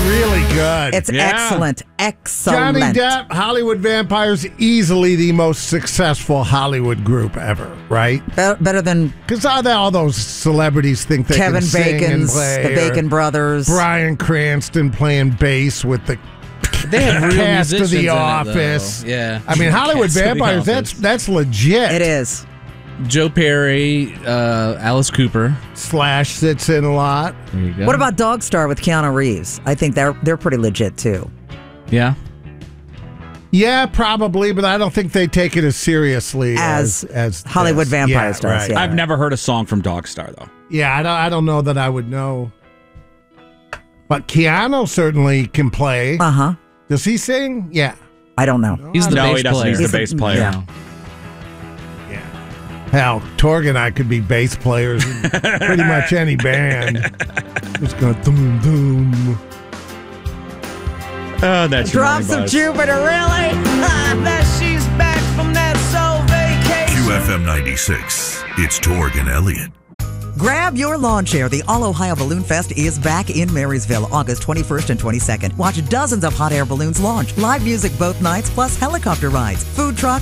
really good. It's excellent. Excellent. Johnny Depp, Hollywood Vampires, easily the most successful Hollywood group ever, right? Better than Because all those celebrities think they Kevin can sing and Bacon's, play. the Bacon Brothers. Bryan Cranston playing bass with the They have real cast of musicians The in it, Office. though. Yeah. I mean, Hollywood Cast of The Vampires, Office. that's legit. It is. Joe Perry, Alice Cooper. Slash sits in a lot. There you go. What about Dog Star with Keanu Reeves? I think they're pretty legit too. Yeah. Yeah, probably, but I don't think they take it as seriously as Hollywood this. Vampires does. Right. Yeah. I've never heard a song from Dog Star, though. Yeah, I don't know that I would know. But Keanu certainly can play. Uh-huh. Does he sing? Yeah. I don't know. He's the No, bass he doesn't. player. He's the bass player. Yeah. Hell, Torg and I could be bass players in pretty much any band. Just go boom, boom. Oh, that's your Drops morning of buzz. Jupiter, really? That she's back from that soul vacation. QFM 96. It's Torg and Elliott. Grab your lawn chair. The All Ohio Balloon Fest is back in Marysville, August 21st and 22nd. Watch dozens of hot air balloons launch, live music both nights, plus helicopter rides, food trucks,